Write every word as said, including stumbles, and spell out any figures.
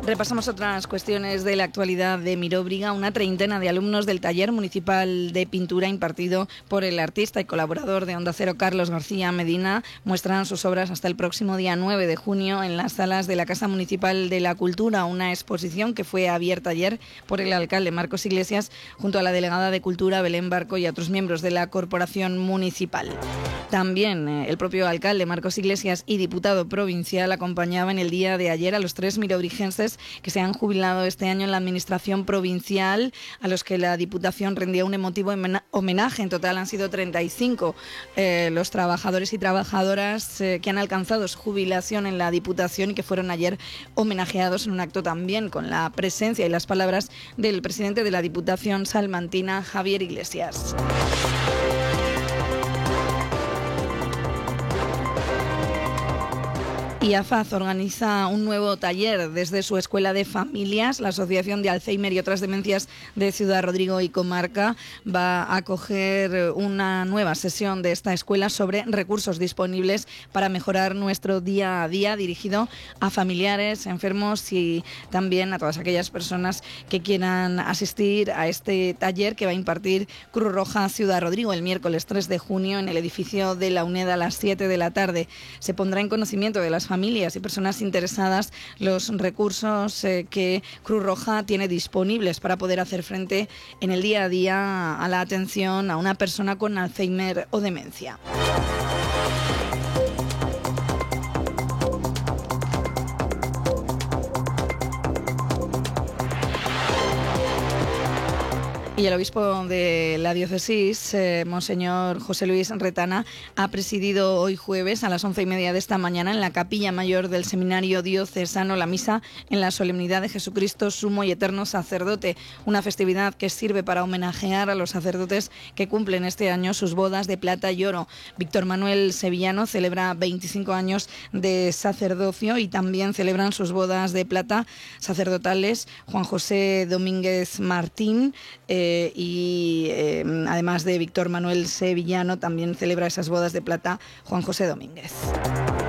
Repasamos otras cuestiones de la actualidad de Miróbriga. Una treintena de alumnos del taller municipal de pintura impartido por el artista y colaborador de Onda Cero, Carlos García Medina, muestran sus obras hasta el próximo día nueve de junio en las salas de la Casa Municipal de la Cultura, una exposición que fue abierta ayer por el alcalde Marcos Iglesias junto a la delegada de Cultura Belén Barco y a otros miembros de la corporación municipal. También eh, el propio alcalde Marcos Iglesias y diputado provincial acompañaban el día de ayer a los tres mirobrigenses que se han jubilado este año en la administración provincial, a los que la Diputación rendía un emotivo homenaje. En total han sido treinta y cinco eh, los trabajadores y trabajadoras eh, que han alcanzado su jubilación en la Diputación y que fueron ayer homenajeados en un acto también con la presencia y las palabras del presidente de la Diputación salmantina, Javier Iglesias. Y AFAZ organiza un nuevo taller desde su Escuela de Familias. La Asociación de Alzheimer y otras demencias de Ciudad Rodrigo y Comarca va a acoger una nueva sesión de esta escuela sobre recursos disponibles para mejorar nuestro día a día, dirigido a familiares, enfermos y también a todas aquellas personas que quieran asistir a este taller que va a impartir Cruz Roja Ciudad Rodrigo el miércoles tres de junio en el edificio de la UNED a las siete de la tarde. Se pondrá en conocimiento de las familias y personas interesadas los recursos eh, que Cruz Roja tiene disponibles para poder hacer frente en el día a día a la atención a una persona con Alzheimer o demencia. Y el obispo de la diócesis, eh, Monseñor José Luis Retana, ha presidido hoy jueves a las once y media de esta mañana en la capilla mayor del seminario diocesano la misa en la solemnidad de Jesucristo, sumo y eterno sacerdote, una festividad que sirve para homenajear a los sacerdotes que cumplen este año sus bodas de plata y oro. Víctor Manuel Sevillano celebra veinticinco años de sacerdocio y también celebran sus bodas de plata sacerdotales Juan José Domínguez Martín, eh, y eh, además de Víctor Manuel Sevillano también celebra esas bodas de plata Juan José Domínguez.